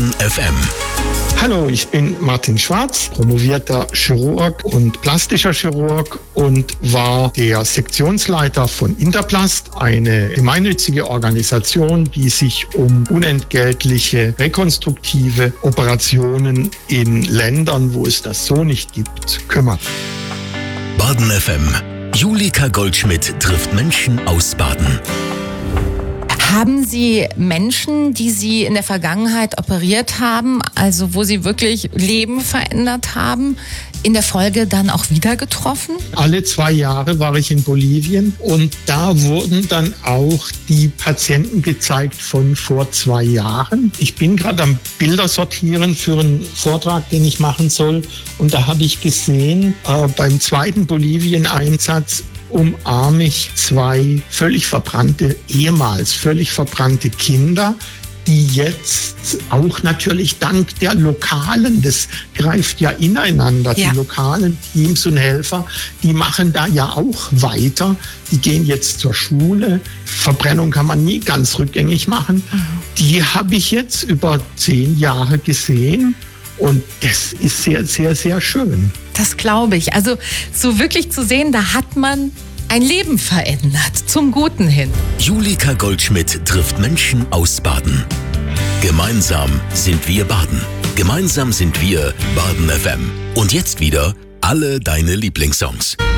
Baden FM. Hallo, ich bin Martin Schwarz, promovierter Chirurg und plastischer Chirurg und war der Sektionsleiter von Interplast, eine gemeinnützige Organisation, die sich um unentgeltliche rekonstruktive Operationen in Ländern, wo es das so nicht gibt, kümmert. Baden FM. Julika Goldschmidt trifft Menschen aus Baden. Haben Sie Menschen, die Sie in der Vergangenheit operiert haben, also wo Sie wirklich Leben verändert haben, in der Folge dann auch wieder getroffen? Alle 2 Jahre war ich in Bolivien und da wurden dann auch die Patienten gezeigt von vor 2 Jahren. Ich bin gerade am Bilder sortieren für einen Vortrag, den ich machen soll, und da habe ich gesehen, beim 2. Bolivien-Einsatz umarme ich 2 ehemals völlig verbrannte Kinder, die jetzt auch natürlich dank der Lokalen, das greift ja ineinander, die lokalen Teams und Helfer, die machen da ja auch weiter. Die gehen jetzt zur Schule. Verbrennung kann man nie ganz rückgängig machen. Die habe ich jetzt über 10 Jahre gesehen. Und das ist sehr, sehr, sehr schön. Das glaube ich. Also so wirklich zu sehen, da hat man ein Leben verändert, zum Guten hin. Julika Goldschmidt trifft Menschen aus Baden. Gemeinsam sind wir Baden. Gemeinsam sind wir Baden FM. Und jetzt wieder alle deine Lieblingssongs.